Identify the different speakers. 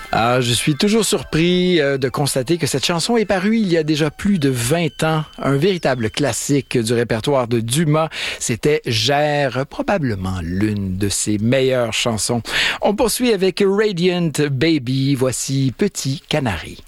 Speaker 1: Ah, je suis toujours surpris de constater que cette chanson est parue il y a déjà plus de 20 ans. Un véritable classique du répertoire de Dumas. C'était Gère, probablement l'une de ses meilleures chansons. On poursuit avec Radiant Baby. Voici Petit Canari.